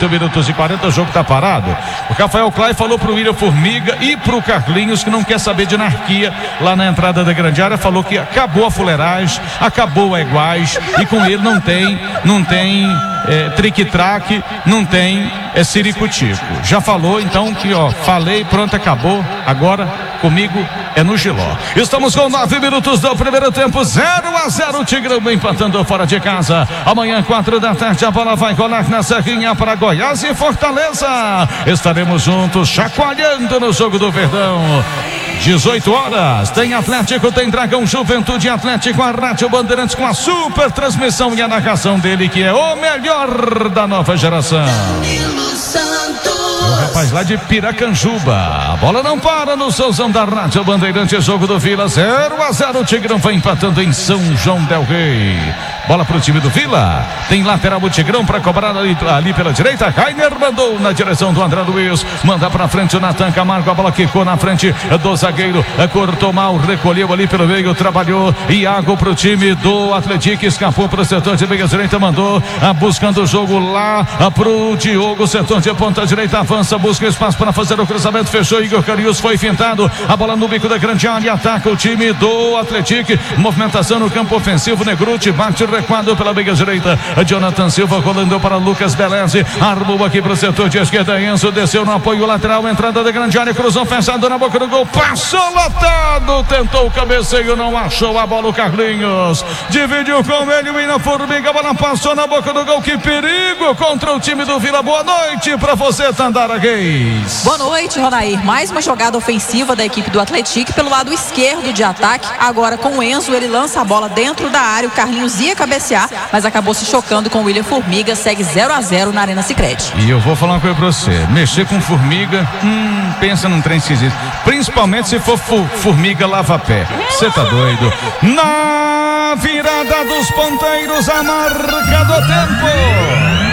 8 minutos e 40, o jogo tá parado. O Rafael Clay falou pro William Formiga e pro Carlinhos que não quer saber de anarquia lá na entrada da grande área, falou que acabou a fuleiragem, acabou a iguais e com ele não tem trique-traque, não tem ciricutico. Já falou então que falei, pronto, acabou, agora comigo é no Giló. Estamos com 9 minutos do primeiro tempo, 0-0, o Tigrão empatando fora de casa. Amanhã 4 da tarde a bola vai rolar na Serrinha para Goiás e Fortaleza. Estaremos juntos chacoalhando no jogo do Verdão. 18 horas, tem Atlético, tem Dragão, Juventude Atlético, a Rádio Bandeirantes com a super transmissão e a narração dele, que é o melhor da nova geração. O rapaz lá de Piracanjuba. A bola não para no solzão da Rádio Bandeirantes, jogo do Vila, 0-0, o Tigrão vai empatando em São João del Rei. Bola pro time do Vila, tem lateral o Tigrão para cobrar ali pela direita. Rainer mandou na direção do André Luiz, manda pra frente o Natan Camargo, a bola quicou na frente do zagueiro, cortou mal, recolheu ali pelo meio, trabalhou Iago pro time do Atlético, escapou pro setor de meia direita, mandou buscando o jogo lá pro Diogo, setor de ponta direita, avança, busca espaço para fazer o cruzamento, fechou, Igor Carius foi fintado, a bola no bico da grande área, ataca o time do Atlético, movimentação no campo ofensivo, Negruti bate recuado pela meia direita, Jonathan Silva rolando para Lucas Beleze, armou aqui pro setor de esquerda, Enzo desceu no apoio lateral, entrada da grande área, cruzou fechado na boca do gol, passou lotado, tentou o cabeceio, não achou a bola, o Carlinhos dividiu com ele, o William Formiga, a bola passou na boca do gol, que perigo contra o time do Vila. Boa noite pra você, Tandara Reis. Boa noite, Ronair. Mais uma jogada ofensiva da equipe do Atlético pelo lado esquerdo de ataque, agora com o Enzo, ele lança a bola dentro da área, o Carlinhos ia cabecear, mas acabou se chocando com o William Formiga, segue 0-0 na Arena Sicredi. E eu vou falar uma coisa pra você, mexer com Formiga, pensa num trem esquisito, principalmente se for Formiga lava-pé, você tá doido? Na virada dos ponteiros, a marca do tempo.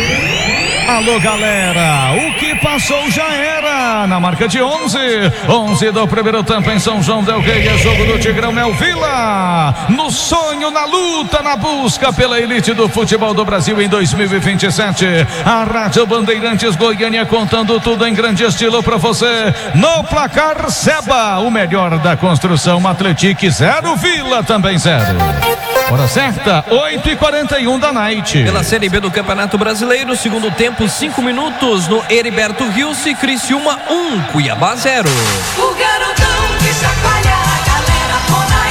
Alô, galera, o que passou já era. Na marca de 11 do primeiro tempo em São João del Rei, é jogo do Tigrão, é o Vila, no sonho, na luta, na busca pela elite do futebol do Brasil em 2027. A Rádio Bandeirantes Goiânia contando tudo em grande estilo pra você. No placar, Seba, o melhor da construção, Atlético 0, Vila também 0. Hora certa, 8h41 da night. Pela Série B do Campeonato Brasileiro, segundo tempo, 5 minutos no Heriberto Rilse, Criciúma 1, Cuiabá 0. O garotão que chacoalha a galera,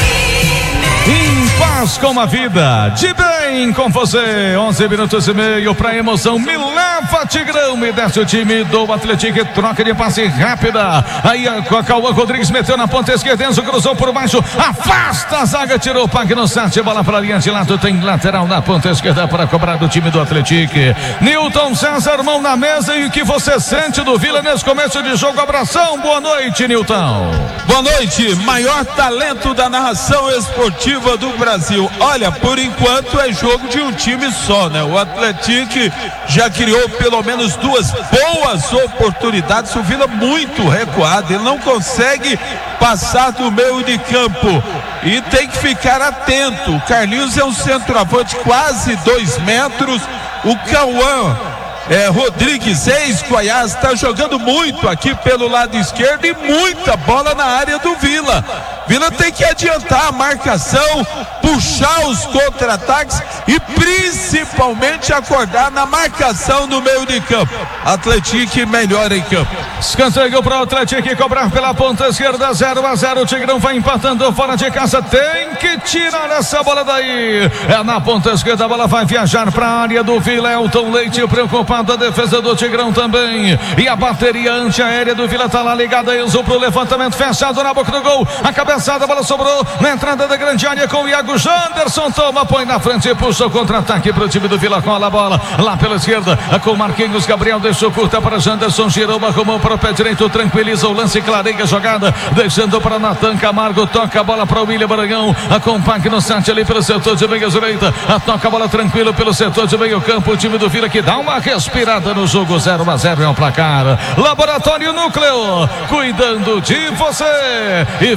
em paz com a vida, de bem com você, 11 minutos e meio pra emoção, me leva Tigrão, me desce o time do Atlético, troca de passe rápida, aí a Cauã Rodrigues meteu na ponta esquerda, Enzo cruzou por baixo, afasta a zaga, tirou o Pag no sete, bola pra linha de lado, tem lateral na ponta esquerda para cobrar do time do Atlético. Newton César, mão na mesa, e o que você sente do Vila nesse começo de jogo? Abração, boa noite, Newton. Boa noite, maior talento da narração esportiva do Brasil. Olha, por enquanto é jogo de um time só, né? O Atlético já criou pelo menos duas boas oportunidades, o Vila muito recuado, ele não consegue passar do meio de campo e tem que ficar atento. O Carlinhos é um centroavante quase 2 metros, o Cauã Rodrigues, ex-Goiás, está jogando muito aqui pelo lado esquerdo e muita bola na área do Vila. Vila tem que adiantar a marcação, puxar os contra-ataques e principalmente acordar na marcação no meio de campo. Atlético melhor em campo. Escanteio para o Atlético cobrar pela ponta esquerda, 0-0. O Tigrão vai empatando fora de casa. Tem que tirar essa bola daí. É na ponta esquerda, a bola vai viajar para a área do Vila. Elton Leite preocupado, a defesa do Tigrão também. E a bateria antiaérea do Vila tá lá ligada. Enzo pro levantamento fechado na boca do gol. A cabeçada, a bola sobrou na entrada da grande área com o Iago. Janderson toma, põe na frente e puxa o contra-ataque pro time do Vila com a bola lá pela esquerda. Com Marquinhos, Gabriel deixou curta para Janderson, girou, arrumou para o pé direito, tranquiliza o lance, clareia a jogada, deixando para Natan Camargo, toca a bola para o William Maranhão, acompanha no sete ali pelo setor de meia direita, toca a bola tranquilo pelo setor de meio campo, o time do Vila que dá uma respirada no jogo, 0-0 é o placar. Laboratório Núcleo, cuidando de você, e vem Vila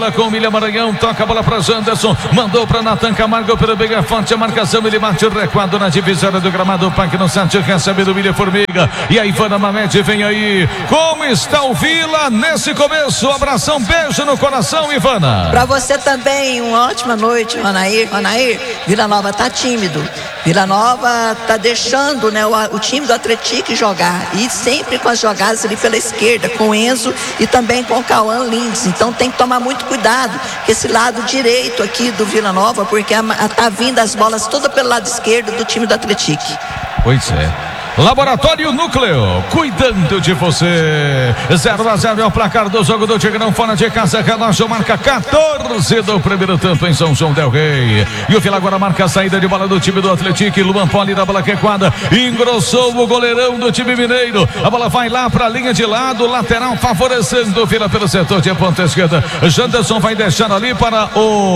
Vila com o William Maranhão, toca a bola para Janderson, mandou para Natan Camargo pelo meio, forte a marcação, ele bate recuado na divisória do gramado, Pac no Sante, recebe do William Formiga, e a Ivana Mamede vem aí. Como está o Vila nesse começo? Abração, beijo no coração, Ivana. Para você também, uma ótima noite, Ronair. Vila Nova tá tímido. Vila Nova tá deixando, né, o time do Atlético jogar, e sempre com as jogadas ali pela esquerda, com o Enzo e também com o Cauã Lindes. Então tem que tomar muito cuidado com esse lado direito aqui do Vila Nova, porque tá vindo as bolas todas pelo lado esquerdo do time do Atlético. Pois é. Laboratório Núcleo, cuidando de você. 0-0 é o placar do jogo do Tigrão fora de casa. Relógio marca 14 do primeiro tempo em São João del Rei. E o Vila agora marca a saída de bola do time do Atlético. Luan Poli da bola recuada, engrossou o goleirão do time mineiro. A bola vai lá para a linha de lado, lateral favorecendo o Vila pelo setor de ponta esquerda. Janderson vai deixar ali para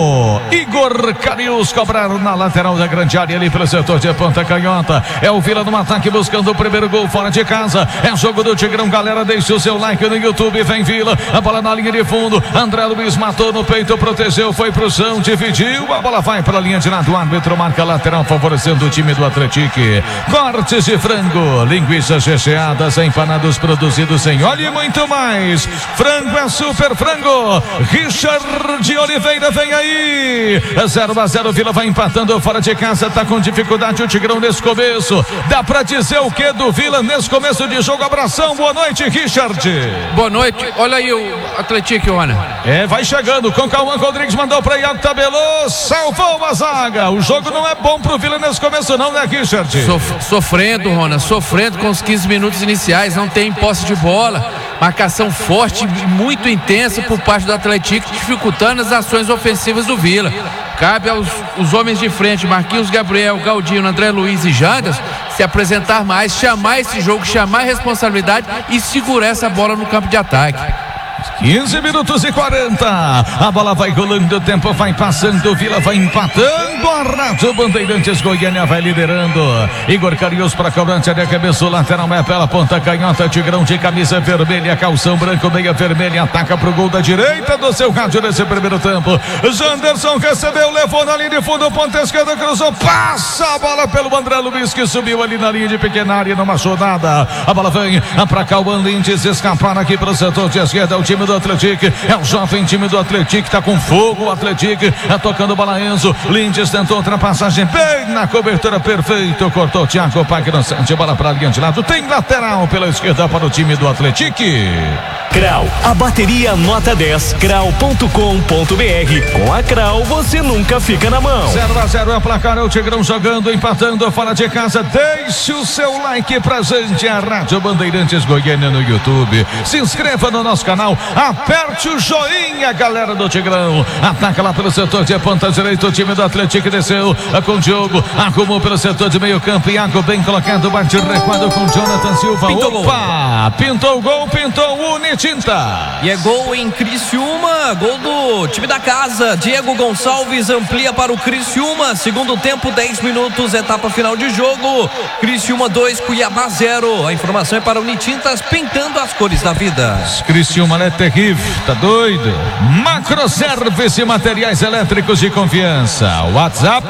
o Igor Carius cobrar na lateral da grande área ali pelo setor de ponta canhota. É o Vila no ataque buscando o primeiro gol fora de casa. É jogo do Tigrão, galera, deixa o seu like no YouTube, vem Vila, a bola na linha de fundo, André Luiz matou no peito, protegeu, foi pro chão, dividiu, a bola vai para a linha de lado, o árbitro marca lateral favorecendo o time do Atlético. Cortes de frango, linguiças recheadas, empanados produzidos sem óleo e muito mais. Frango é super frango. Richard de Oliveira vem aí. 0-0, Vila vai empatando fora de casa, tá com dificuldade o Tigrão nesse começo. Dá pra dizer o que do Vila nesse começo de jogo? Abração, boa noite, Richard. Boa noite, olha aí o Atlético, Rona. Vai chegando com Cauã Rodrigues, mandou para Iago, tabelou, salvou a zaga. O jogo não é bom pro Vila nesse começo não, né, Richard? Sofrendo, Rona, sofrendo com os 15 minutos iniciais, não tem posse de bola, marcação forte e muito intensa por parte do Atlético, dificultando as ações ofensivas do Vila. Cabe aos homens de frente, Marquinhos Gabriel, Galdino, André Luiz e Jandas, se apresentar mais, chamar esse jogo, chamar a responsabilidade e segurar essa bola no campo de ataque. 15 minutos e 40. A bola vai rolando, o tempo vai passando, o Vila vai empatando. A Rádio Bandeirantes Goiânia vai liderando. Igor Carius para cobrança de arremesso lateral, é pela ponta canhota. Tigrão de camisa vermelha, calção branco, meia vermelha, ataca pro gol da direita do seu rádio nesse primeiro tempo. Janderson recebeu, levou na linha de fundo, ponta esquerda, cruzou, passa a bola pelo André Luiz, que subiu ali na linha de pequena área, não achou nada. A bola vem para Cauã Lindes, escapar aqui para o setor de esquerda. O time do Atlético, é o jovem time do Atlético, tá com fogo o Atlético, tocando bola Enzo, Lindes tentou ultrapassagem bem na cobertura, perfeito, cortou Thiago Pagnocante, bola para a linha de lado, tem lateral pela esquerda para o time do Atlético. Crau, a bateria nota 10, crau.com.br. Com a Crau você nunca fica na mão. 0-0 é o placar, é o Tigrão jogando, empatando fora de casa. Deixe o seu like pra gente, a Rádio Bandeirantes Goiânia no YouTube. Se inscreva no nosso canal, aperte o joinha, galera do Tigrão. Ataca lá pelo setor de ponta direita, o time do Atlético desceu com o Diogo, arrumou pelo setor de meio campo, Iago bem colocado, bate recuado com Jonathan Silva. Pintou o gol, pintou o Unitinta. E é gol em Criciúma, gol do time da casa. Diego Gonçalves amplia para o Criciúma. Segundo tempo, 10 minutos, etapa final de jogo. Criciúma 2, Cuiabá 0. A informação é para o Unitintas, pintando as cores da vida. Criciúma é terrível, tá doido? Macroservice, materiais elétricos de confiança. WhatsApp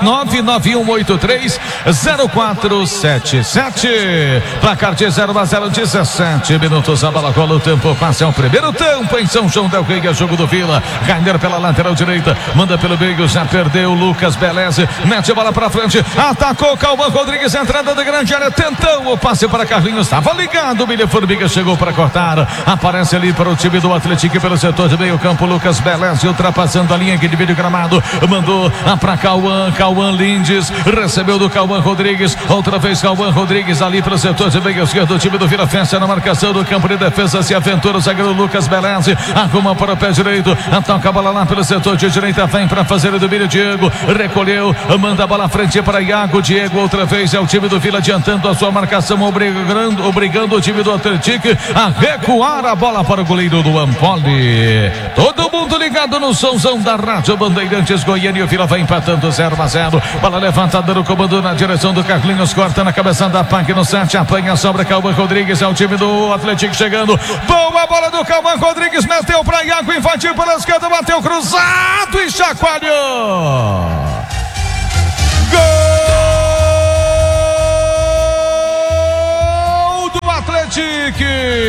991830477. Placar de 0-0, 17 minutos. A bola rola, o tempo passa. É o primeiro tempo em São João del Rei, é jogo do Vila. Rainer pela lateral direita, manda pelo meio, já perdeu. Lucas Beleze, mete a bola pra frente, atacou Cauã Rodrigues, entrada da grande área, tentou o passe para Carlinhos, estava ligado, o William Formiga chegou para cortar, aparece ali para o time do Atlético pelo setor de meio campo. Lucas Beleze ultrapassando a linha que divide o gramado, mandou para Cauã Lindes, recebeu do Cauã Rodrigues, outra vez Cauã Rodrigues ali pelo setor de meio esquerdo. O time do Vila fecha na marcação do campo de defesa, se aventura o zagueiro Lucas Beleze, arruma para o pé direito, toca a bola lá pelo setor de direita, vem para fazer o domínio. Diego recolheu, manda a bola à frente para Iago. Diego outra vez, é o time do Vila adiantando a sua marcação, obrigando o time do Atlético a recuar a bola para o goleiro do Ampoli. Todo mundo mundo ligado no somzão da Rádio Bandeirantes Goiânia. O Vila vai empatando 0-0. Bola levantada no comando na direção do Carlinhos. Corta na cabeça da PAC no 7. Apanha, sobra Cauã Rodrigues. É o time do Atlético chegando. Boa bola do Cauã Rodrigues. Meteu para Iago, invadiu pela esquerda. Bateu cruzado e chacoalhou. Gol do Atlético.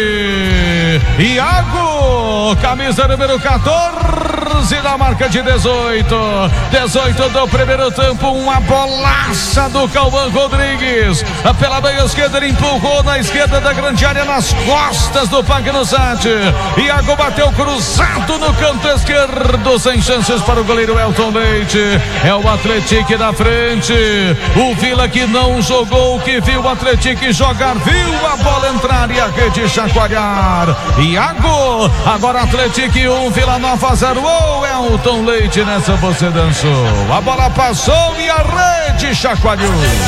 Iago, camisa número 14 da marca de 18 do primeiro tempo. Uma bolaça do Cauã Rodrigues pela meia esquerda, ele empurrou na esquerda da grande área, nas costas do Pagnussat. Iago bateu cruzado no canto esquerdo, sem chances para o goleiro Elton Leite. É o Atlético na frente. O Vila que não jogou, que viu o Atlético jogar, viu a bola entrar e a rede chacoalhar. Iago, agora Atlético 1, Vila Nova 0. Oh, Elton Leite, nessa você dançou. A bola passou e a rede chacoalhou.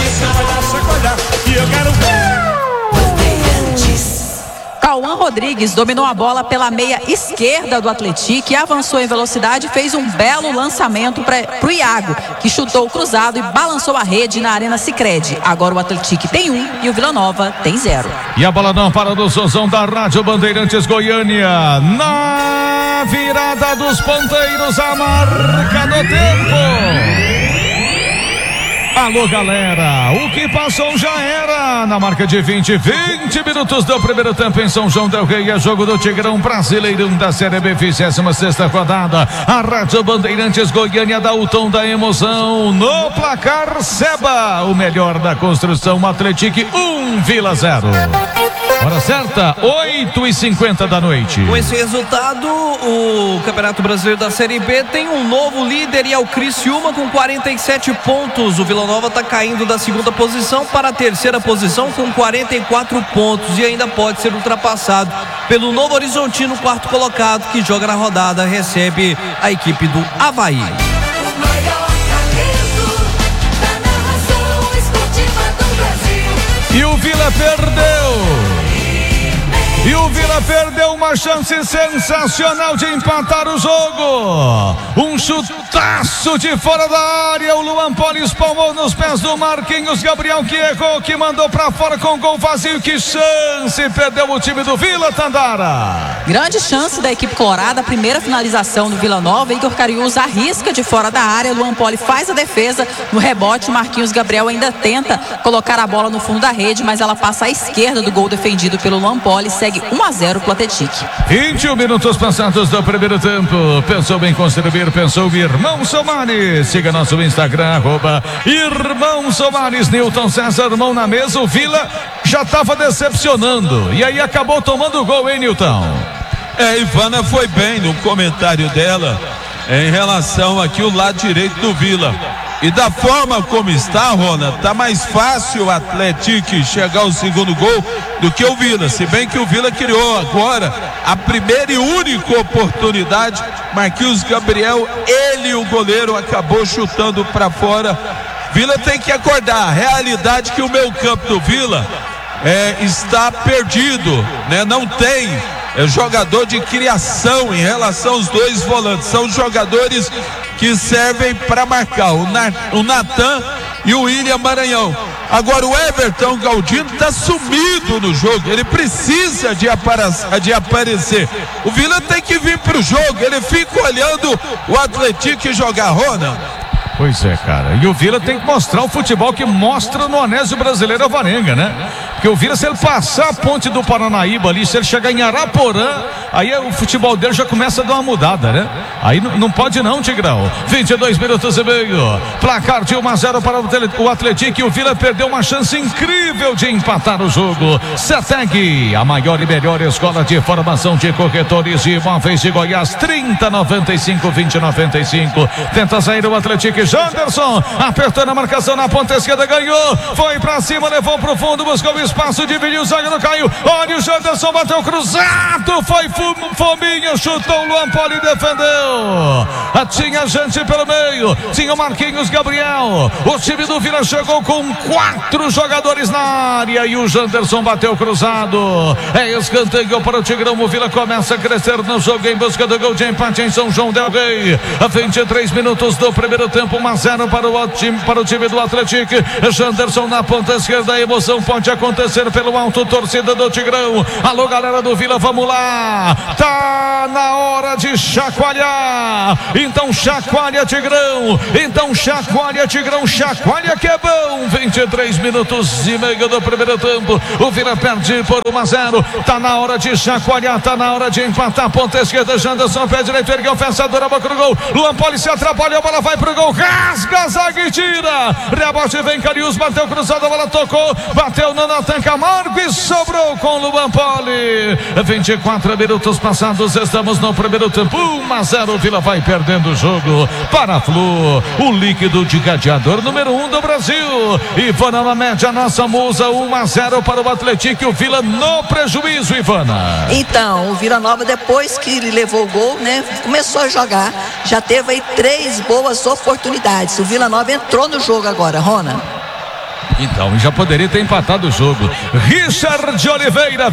Cauã Rodrigues dominou a bola pela meia esquerda do Atlético e avançou em velocidade e fez um belo lançamento para o Iago, que chutou cruzado e balançou a rede na Arena Sicredi. Agora o Atlético tem 1 e o Vila Nova tem 0. E a bola não para do somzão da Rádio Bandeirantes Goiânia. Na virada dos ponteiros, a marca do tempo. Alô, galera, o que passou já era. Na marca de 20 minutos do primeiro tempo em São João del Rei. É jogo do Tigrão Brasileirão da Série B, 26ª rodada. A Rádio Bandeirantes Goiânia dá o tom da emoção. No placar, Seba, o melhor da construção. Atlético 1, Vila 0. Hora certa, 8h50 da noite. Com esse resultado, o Campeonato Brasileiro da Série B tem um novo líder e é o Criciúma com 47 pontos. O Vila Nova está caindo da segunda posição para a terceira posição com 44 pontos e ainda pode ser ultrapassado pelo Novo Horizontino, quarto colocado, que joga na rodada, recebe a equipe do Avaí. E o Vila perdeu. E o Vila perdeu uma chance sensacional de empatar o jogo. Um chutaço de fora da área. O Luan Poli espalmou nos pés do Marquinhos Gabriel, que errou, que mandou pra fora com gol vazio. Que chance perdeu o time do Vila, Tandara. Grande chance da equipe colorada. A primeira finalização do Vila Nova. Igor Cariús arrisca de fora da área. Luan Poli faz a defesa. No rebote, Marquinhos Gabriel ainda tenta colocar a bola no fundo da rede, mas ela passa à esquerda do gol defendido pelo Luan Poli. Segue 1-0 pro Atlético. 21 minutos passados do primeiro tempo. Pensou em construir, pensou Irmão Somares. Siga nosso Instagram, @Irmão Somares. Newton César, mão na mesa. O Vila já estava decepcionando e aí acabou tomando o gol, hein, Newton? Ivana foi bem no comentário dela em relação aqui o lado direito do Vila. E da forma como está, Rona, tá mais fácil o Atlético chegar ao segundo gol do que o Vila. Se bem que o Vila criou agora a primeira e única oportunidade. Marquinhos Gabriel, ele e o goleiro acabou chutando para fora. Vila tem que acordar. A realidade que o meio campo do Vila está perdido, né? Não tem jogador de criação em relação aos dois volantes. São jogadores que servem para marcar, o Natan e o William Maranhão. Agora o Everton Galdino está sumido no jogo, ele precisa de aparecer. O Vila tem que vir para o jogo, ele fica olhando o Atlético jogar, Rona. Pois é, cara. E o Vila tem que mostrar o futebol que mostra no Anésio Brasileiro Alvarenga, né? Porque o Vila, se ele passar a ponte do Paranaíba ali, se ele chegar em Araporã, aí o futebol dele já começa a dar uma mudada, né? Aí não pode não, Tigrão. 22 minutos e meio. Placar de 1-0 para o Atlético. E o Vila perdeu uma chance incrível de empatar o jogo. CETEG, a maior e melhor escola de formação de corretores de imóveis de Goiás. 3095-2095. Tenta sair o Atlético. Janderson, apertando a marcação na ponta esquerda, ganhou, foi pra cima, levou pro fundo, buscou o espaço, dividiu o zagueiro, caiu, olha o Janderson, bateu cruzado, foi Fominha, chutou o Luan Poli, defendeu. Tinha gente pelo meio, tinha o Marquinhos Gabriel, o time do Vila chegou com 4 jogadores na área e o Janderson bateu cruzado. É escanteio para o Tigrão. O Vila começa a crescer no jogo em busca do gol de empate em São João del Rei. A 23 minutos do primeiro tempo, 1-0 para o time do Atlético. Janderson na ponta esquerda, a emoção pode acontecer pelo alto, torcida do Tigrão. Alô, galera do Vila, vamos lá. Tá na hora de chacoalhar. Então chacoalha, Tigrão. Então chacoalha, Tigrão. Chacoalha que é bom. 23 minutos e meio do primeiro tempo. O Vila perde por 1-0. Tá na hora de chacoalhar, tá na hora de empatar. Ponta esquerda, Janderson, pé direito, ergueu, fechadora, boca no gol. Luan Poli se atrapalhou, a bola vai pro gol, rasga a zaga e tira. Rebote, vem Carius, bateu cruzado, a bola tocou, bateu no Natan Camargo e sobrou com Luan Poli. 24 minutos passados, estamos no primeiro tempo. 1-0, o Vila vai perdendo o jogo. Para a Flu, o líquido de gladiador número 1 do Brasil. Ivana na média, nossa musa, 1-0 para o Atlético. O Vila no prejuízo, Ivana. Então, o Vila Nova, depois que ele levou o gol, né, começou a jogar, já teve aí 3 boas oportunidades. O Vila Nova entrou no jogo agora, Rona. Então, já poderia ter empatado o jogo. Richard Oliveira,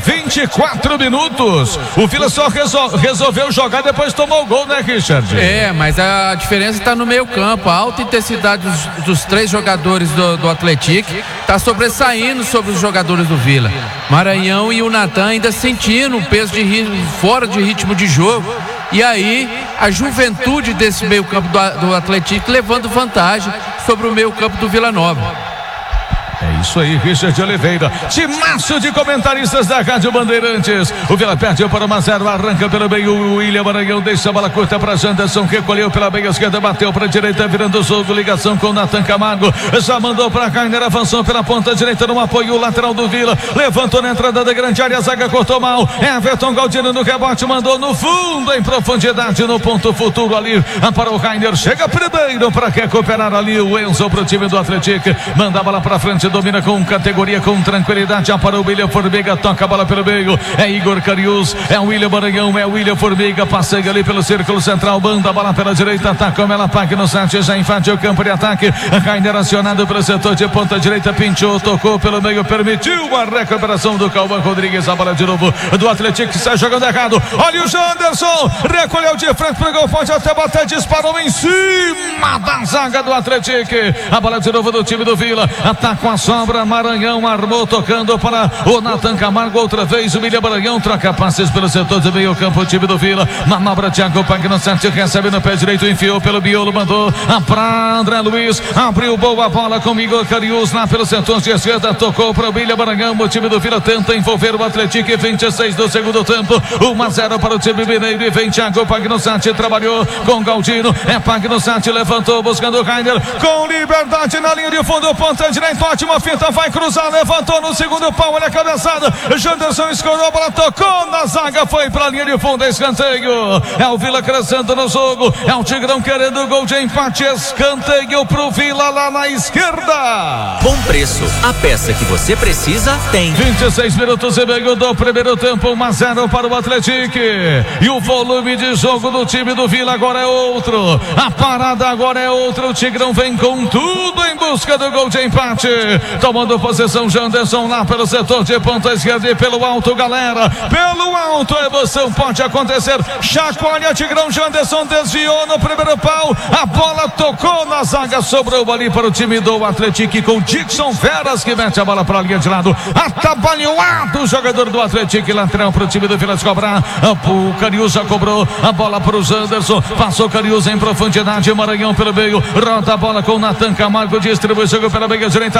24 minutos. O Vila só resolveu jogar, depois tomou o gol, né, Richard? É, mas a diferença está no meio campo. A alta intensidade dos 3 jogadores do Atlético está sobressaindo sobre os jogadores do Vila. Maranhão e o Natan ainda sentindo um peso fora de ritmo de jogo. E aí, a juventude desse meio campo do Atlético levando vantagem sobre o meio campo do Vila Nova. É isso aí, Richard Oliveira. Timaço de comentaristas da Rádio Bandeirantes. O Vila perdeu para 1-0, arranca pelo meio. O William Maranhão deixa a bola curta para Janderson, recolheu pela meia esquerda, bateu para a direita, virando o jogo. Ligação com o Natan Camargo. Já mandou para Rainer, avançou pela ponta direita no apoio. O lateral do Vila levantou na entrada da grande área. A zaga cortou mal. Everton Galdino no rebote, mandou no fundo, em profundidade, no ponto futuro ali para o Rainer. Chega primeiro para recuperar ali o Enzo para o time do Atlético. Manda a bola para frente, domina com categoria, com tranquilidade, já para o William Formiga, toca a bola pelo meio, é Igor Carius, é o William Maranhão, é o William Formiga, passeia ali pelo círculo central, manda a bola pela direita, ataca o ataque no site, já invade o campo de ataque. Rainer acionado pelo setor de ponta direita, pinchou, tocou pelo meio, permitiu a recuperação do Cauã Rodrigues. A bola de novo do Atlético, que sai jogando errado, olha o Janderson, recolheu de frente pro gol, pode até bater, disparou em cima da zaga do Atlético. A bola de novo do time do Vila, ataca a sobra, Maranhão armou, tocando para o Natan Camargo, outra vez o William Maranhão, troca passes pelo setor de meio campo, o time do Vila, manobra Thiago Pagnossati, recebe no pé direito, enfiou pelo miolo, mandou para André Luiz, abriu boa bola com Igor Carius lá pelo setor de esquerda, tocou para o William Maranhão, o time do Vila tenta envolver o Atlético, 26 do segundo tempo, 1-0 para o time mineiro, e vem Thiago Pagnossati, trabalhou com Galdino, é Pagnossati, levantou buscando o Rainer, com liberdade na linha de fundo, ponta direita, ótima finta, vai cruzar, levantou no segundo pau, olha a cabeçada, Janderson escorou, a bola tocou na zaga, foi pra linha de fundo, escanteio, é o Vila crescendo no jogo, é o Tigrão querendo gol de empate, escanteio pro Vila lá na esquerda. Bom preço, a peça que você precisa tem. 26 minutos e meio do primeiro tempo, 1-0 para o Atlético, e o volume de jogo do time do Vila agora é outro, a parada agora é outra, o Tigrão vem com tudo em busca do gol de empate. Tomando possessão, Janderson lá pelo setor de ponta esquerda e pelo alto, galera, pelo alto, a emoção pode acontecer, chacoalha Tigrão, Janderson desviou no primeiro pau, a bola tocou na zaga, sobrou ali para o time do Atlético com Dixon Veras, que mete a bola para a linha de lado, atabalhoado o jogador do Atlético, lateral para o time do Vila cobrar, o Carius já cobrou a bola para o Janderson, passou Carius em profundidade, Maranhão pelo meio, roda a bola com o Natan Camargo, distribui o jogo pela meia direita, armou, marcou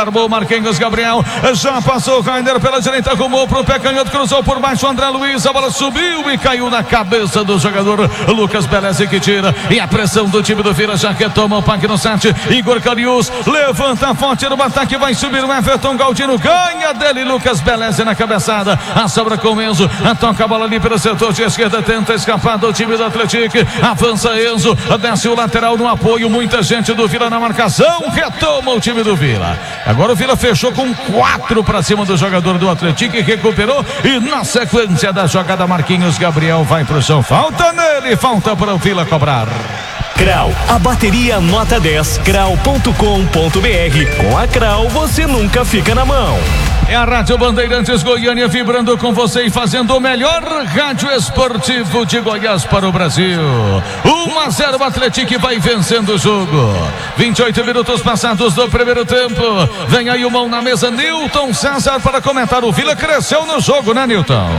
Marquinhos Gabriel. Já passou o Rainer pela direita, arrumou pro pé canhoto, cruzou por baixo. André Luiz, a bola subiu e caiu na cabeça do jogador Lucas Beleza, que tira. E a pressão do time do Vila já retoma o Parque no 7. Igor Carius levanta forte no ataque, vai subir o Everton Galdino, ganha dele Lucas Beleza na cabeçada. A sobra com Enzo, toca a bola ali pelo setor de esquerda, tenta escapar do time do Atlético. Avança Enzo, desce o lateral no apoio, muita gente do Vila na marcação, retoma o time do Vila. Agora o Vila fechou com 4 para cima do jogador do Atlético e recuperou. E na sequência da jogada, Marquinhos Gabriel vai pro chão. Falta nele, falta para o Vila cobrar. Crau, a bateria nota 10, crau.com.br. Com a Crau você nunca fica na mão. É a Rádio Bandeirantes Goiânia vibrando com você e fazendo o melhor rádio esportivo de Goiás para o Brasil. 1-0, o Atlético vai vencendo o jogo. 28 minutos passados do primeiro tempo. Vem aí o mão na mesa, Nilton César, para comentar. O Vila cresceu no jogo, né, Nilton?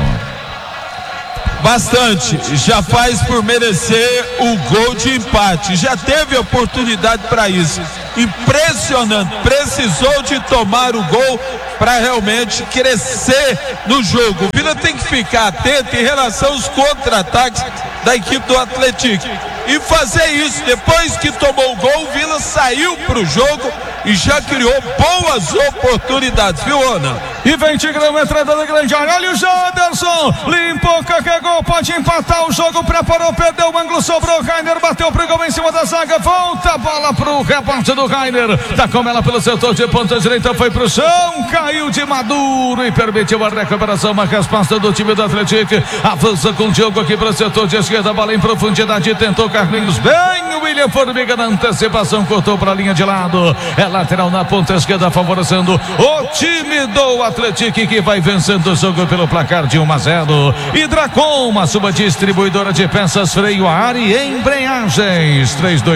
Bastante, já faz por merecer o gol de empate, já teve oportunidade para isso, impressionante, precisou de tomar o gol para realmente crescer no jogo. O Vila tem que ficar atento em relação aos contra-ataques da equipe do Atlético e fazer isso. Depois que tomou o gol, o Vila saiu para o jogo e já criou boas oportunidades, viu, Ana? E vem Tigrão, entrada da grande área, olha o Janderson, limpou, carregou, pode empatar o jogo, preparou, perdeu o ângulo, sobrou, Rainer bateu pro gol em cima da zaga, volta a bola pro rebate do Rainer, tá com ela pelo setor de ponta direita, foi pro chão, caiu de Maduro e permitiu a recuperação, uma resposta do time do Atlético, avança com o Diogo aqui pro setor de esquerda, bola em profundidade, tentou Carlinhos, bem o William Formiga na antecipação, cortou pra linha de lado, é lateral na ponta esquerda, favorecendo o time do Atlético, que vai vencendo o jogo pelo placar de 1-0. E Dracon, uma sua distribuidora de peças, freio a ar e embreagens.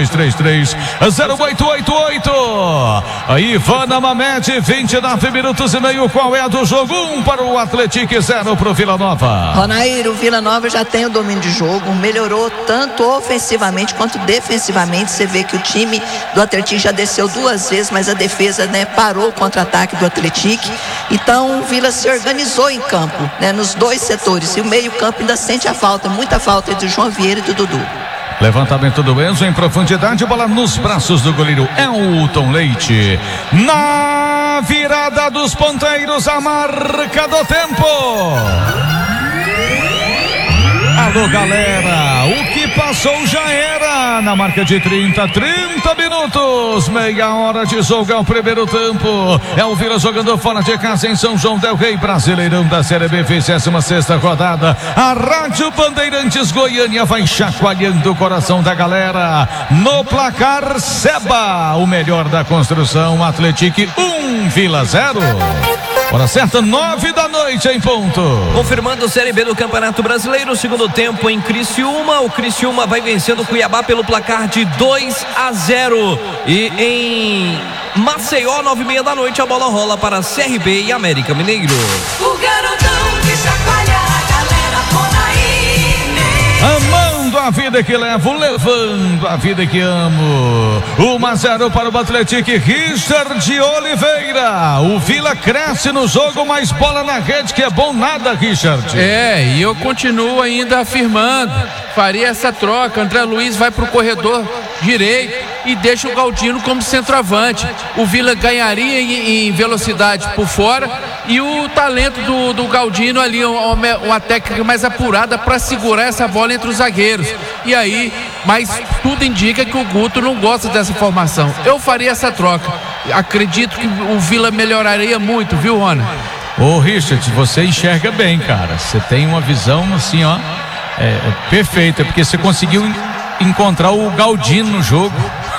3233-0888. A Ivana Mamed, 29 minutos e meio. Qual é a do jogo? 1 para o Atlético e 0 para o Vila Nova. Ronair, o Vila Nova já tem o domínio de jogo, melhorou tanto ofensivamente quanto defensivamente. Você vê que o time do Atlético já desceu 2 vezes, mas a defesa, né, parou o contra-ataque do Atlético. Então o Vila se organizou em campo, né, nos 2 setores, e o meio campo ainda sente a falta, muita falta do João Vieira e do Dudu. Levantamento do Enzo em profundidade, bola nos braços do goleiro Elton Leite. Na virada dos ponteiros, a marca do tempo. Alô, galera, o que passou já era. Na marca de 30 minutos, meia hora de jogo, é o primeiro tempo. É o Vila jogando fora de casa em São João del Rei, Brasileirão da Série B, 26ª rodada. A Rádio Bandeirantes Goiânia vai chacoalhando o coração da galera. No placar, Seba, o melhor da construção, Atlético 1, Vila 0. Hora certa, 9 da noite em ponto. Confirmando a Série B do Campeonato Brasileiro, segundo tempo em Criciúma. O Criciúma vai vencendo o Cuiabá pelo placar de 2-0. E em Maceió, 9h30 da noite, a bola rola para CRB e América Mineiro. O garotão que chacoalha a galera, Amando a vida que levo, levando a vida que amo. 1-0 para o Atlético, Richard Oliveira. O Vila cresce no jogo, mas bola na rede, que é bom nada, Richard. E eu continuo ainda afirmando, faria essa troca. André Luiz vai pro corredor direito e deixa o Galdino como centroavante. O Vila ganharia em velocidade por fora e o talento do Galdino ali, uma técnica mais apurada para segurar essa bola entre os zagueiros. E aí, mas tudo indica que o Guto não gosta dessa formação. Eu faria essa troca. Acredito que o Vila melhoraria muito, viu, Rona? Ô, Richard, você enxerga bem, cara. Você tem uma visão assim, ó, perfeita, porque você conseguiu encontrar o Galdino no jogo.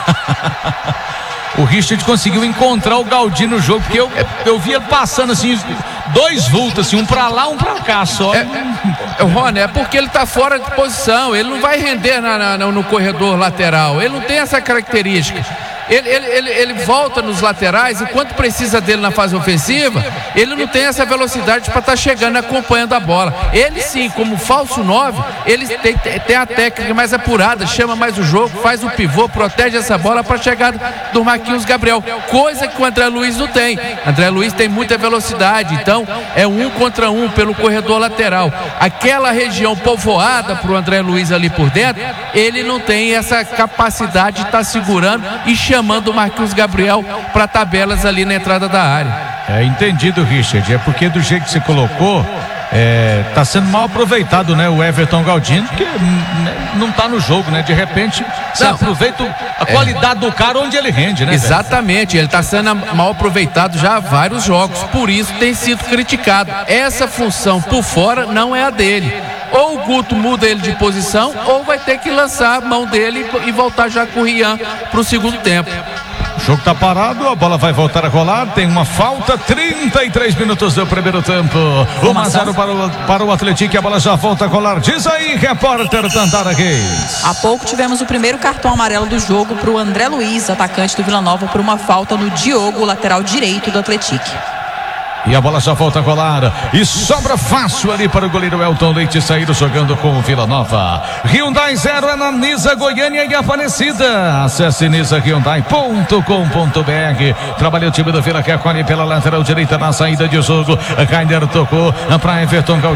O Richard conseguiu encontrar o Galdino no jogo, porque eu via passando assim, 2 vultos, assim, um pra lá, um pra cá só. Rony, é porque ele tá fora de posição, ele não vai render no corredor lateral, ele não tem essa característica. Ele volta nos laterais e quando precisa dele na fase ofensiva, ele não tem essa velocidade para estar chegando e acompanhando a bola. Ele sim, como falso 9, ele tem a técnica mais apurada, chama mais o jogo, faz o pivô, protege essa bola para a chegada do Marquinhos Gabriel, coisa que o André Luiz não tem. André Luiz tem muita velocidade, então é 1 contra 1 pelo corredor lateral. Aquela região povoada para o André Luiz ali por dentro, ele não tem essa capacidade de estar segurando e chamando o Marquinhos Gabriel para tabelas ali na entrada da área. É entendido, Richard, é porque do jeito que você colocou, tá sendo mal aproveitado, né, o Everton Galdino, que não tá no jogo, né, de repente você aproveita a qualidade do cara onde ele rende, né? Exatamente, velho? Ele tá sendo mal aproveitado já há vários jogos, por isso tem sido criticado. Essa função por fora não é a dele. Ou o Guto muda ele de posição, ou vai ter que lançar a mão dele e voltar já com o Rian pro segundo tempo. O jogo tá parado, a bola vai voltar a rolar, tem uma falta, 33 minutos do primeiro tempo. 1-0 para o Atlético, a bola já volta a rolar. Diz aí, repórter Tantara Reis. Há pouco tivemos o primeiro cartão amarelo do jogo para o André Luiz, atacante do Vila Nova, por uma falta no Diogo, lateral direito do Atlético. E a bola já volta a rolar. E sobra fácil ali para o goleiro Elton Leite sair jogando com o Vila Nova. Hyundai 0 é na Nisa Goiânia e Aparecida. Acesse nisahyundai.com.br. Trabalha o time do Vila que acolhe pela lateral direita na saída de jogo. Rainer tocou para Everton Galdino.